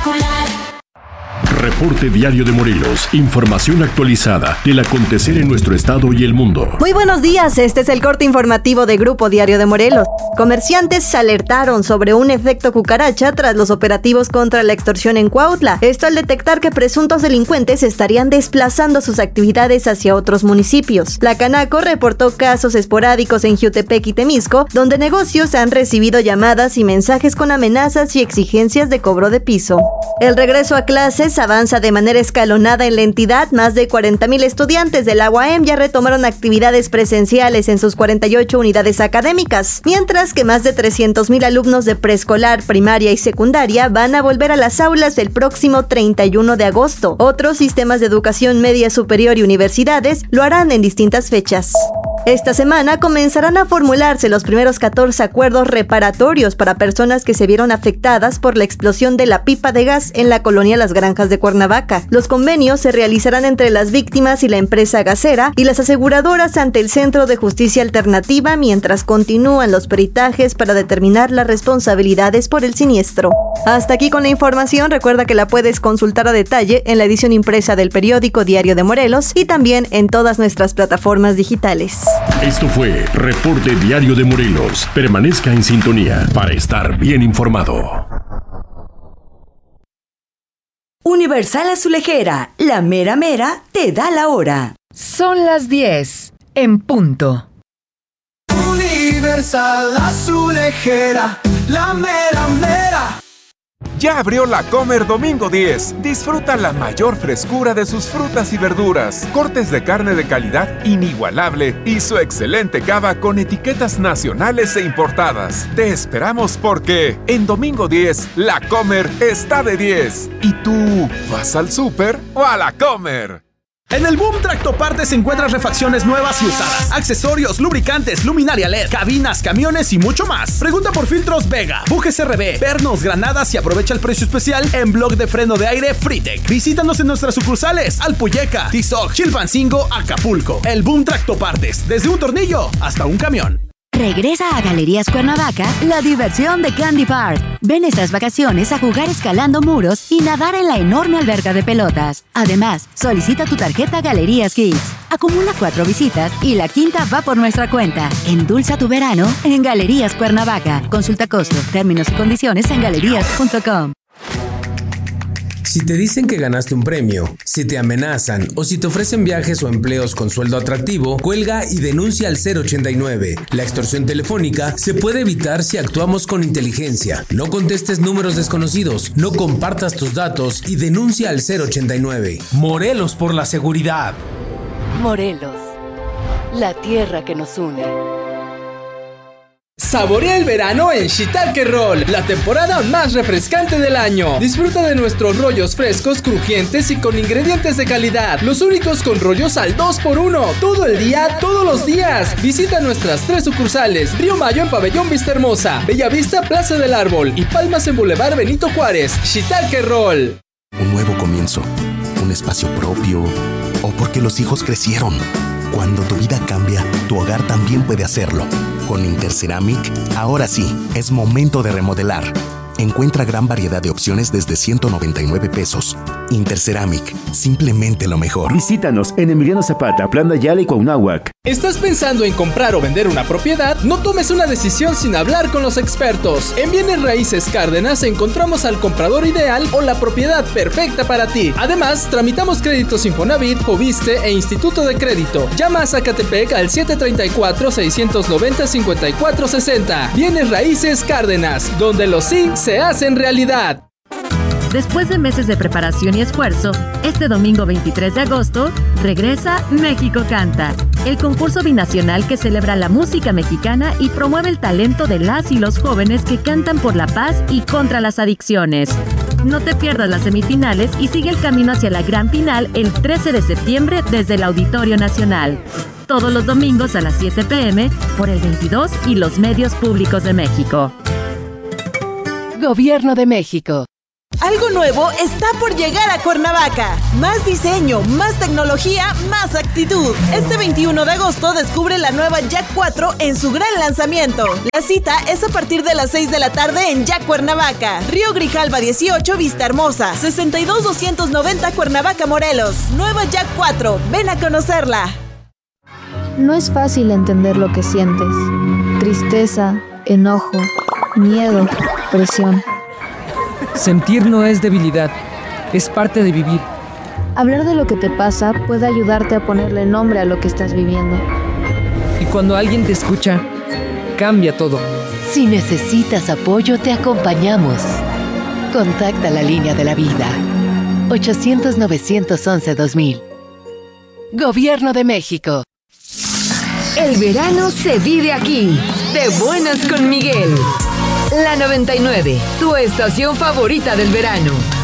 espectacular. Reporte Diario de Morelos. Información actualizada del acontecer en nuestro estado y el mundo. Muy buenos días, este es el corte informativo de Grupo Diario de Morelos. Comerciantes alertaron sobre un efecto cucaracha tras los operativos contra la extorsión en Cuautla. Esto al detectar que presuntos delincuentes estarían desplazando sus actividades hacia otros municipios. La Canaco reportó casos esporádicos en Jiutepec y Temisco, donde negocios han recibido llamadas y mensajes con amenazas y exigencias de cobro de piso. El regreso a clases avanza de manera escalonada en la entidad. Más de 40,000 estudiantes de la UAM ya retomaron actividades presenciales en sus 48 unidades académicas, mientras que más de 300,000 alumnos de preescolar, primaria y secundaria van a volver a las aulas el próximo 31 de agosto. Otros sistemas de educación media superior y universidades lo harán en distintas fechas. Esta semana comenzarán a formularse los primeros 14 acuerdos reparatorios para personas que se vieron afectadas por la explosión de la pipa de gas en la colonia Las Granjas de Cuernavaca. Los convenios se realizarán entre las víctimas y la empresa gasera y las aseguradoras ante el Centro de Justicia Alternativa, mientras continúan los peritajes para determinar las responsabilidades por el siniestro. Hasta aquí con la información. Recuerda que la puedes consultar a detalle en la edición impresa del periódico Diario de Morelos y también en todas nuestras plataformas digitales. Esto fue Reporte Diario de Morelos. Permanezca en sintonía para estar bien informado. Universal Azulejera, la mera mera te da la hora. Son las 10 en punto. Universal Azulejera, la mera mera. Ya abrió la Comer Domingo 10. Disfruta la mayor frescura de sus frutas y verduras, cortes de carne de calidad inigualable y su excelente cava con etiquetas nacionales e importadas. Te esperamos porque en Domingo 10 la Comer está de 10. ¿Y tú vas al súper o a la Comer? En el Boom Tractopartes encuentras refacciones nuevas y usadas, accesorios, lubricantes, luminaria LED, cabinas, camiones y mucho más. Pregunta por filtros Vega, bujes RB, pernos, granadas y aprovecha el precio especial en bloc de freno de aire Fritec. Visítanos en nuestras sucursales Alpuyeca, Tizoc, Chilpancingo, Acapulco. El Boom Tractopartes, desde un tornillo hasta un camión. Regresa a Galerías Cuernavaca la diversión de Candy Park. Ven estas vacaciones a jugar escalando muros y nadar en la enorme alberca de pelotas. Además, solicita tu tarjeta Galerías Kids. Acumula 4 visitas y la quinta va por nuestra cuenta. Endulza tu verano en Galerías Cuernavaca. Consulta costos, términos y condiciones en galerías.com. Si te dicen que ganaste un premio, si te amenazan o si te ofrecen viajes o empleos con sueldo atractivo, cuelga y denuncia al 089. La extorsión telefónica se puede evitar si actuamos con inteligencia. No contestes números desconocidos, no compartas tus datos y denuncia al 089. Morelos por la seguridad. Morelos, la tierra que nos une. Saborea el verano en Shiitake Roll, la temporada más refrescante del año. Disfruta de nuestros rollos frescos, crujientes y con ingredientes de calidad. Los únicos con rollos al 2x1. Todo el día, todos los días. Visita nuestras 3 sucursales: Río Mayo en Pabellón Vistahermosa, Bellavista Plaza del Árbol y Palmas en Boulevard Benito Juárez. Shiitake Roll. Un nuevo comienzo, un espacio propio o porque los hijos crecieron. Cuando tu vida cambia, tu hogar también puede hacerlo. Con Interceramic, ahora sí, es momento de remodelar. Encuentra gran variedad de opciones desde 199 pesos. Interceramic, simplemente lo mejor. Visítanos en Emiliano Zapata, Plan Ayala y Cuauhnáhuac. ¿Estás pensando en comprar o vender una propiedad? No tomes una decisión sin hablar con los expertos. En Bienes Raíces Cárdenas encontramos al comprador ideal o la propiedad perfecta para ti. Además, tramitamos créditos Infonavit, Fobiste e Instituto de Crédito. Llama a Zacatepec al 734-690-5460. Bienes Raíces Cárdenas, donde los sí se hacen realidad. Después de meses de preparación y esfuerzo, este domingo 23 de agosto regresa México Canta, el concurso binacional que celebra la música mexicana y promueve el talento de las y los jóvenes que cantan por la paz y contra las adicciones. No te pierdas las semifinales y sigue el camino hacia la gran final el 13 de septiembre desde el Auditorio Nacional. Todos los domingos a las 7 p.m. por el 22 y los medios públicos de México. Gobierno de México. Algo nuevo está por llegar a Cuernavaca. Más diseño, más tecnología, más actitud. Este 21 de agosto descubre la nueva Jack 4 en su gran lanzamiento. La cita es a partir de las 6 de la tarde en Jack Cuernavaca. Río Grijalva 18, Vista Hermosa. 62-290 Cuernavaca, Morelos. Nueva Jack 4. Ven a conocerla. No es fácil entender lo que sientes. Tristeza, enojo, miedo, presión. Sentir no es debilidad, es parte de vivir. Hablar de lo que te pasa puede ayudarte a ponerle nombre a lo que estás viviendo. Y cuando alguien te escucha, cambia todo. Si necesitas apoyo, te acompañamos. Contacta la línea de la vida. 800-911-2000. Gobierno de México. El verano se vive aquí. De buenas con Miguel. La 99, tu estación favorita del verano.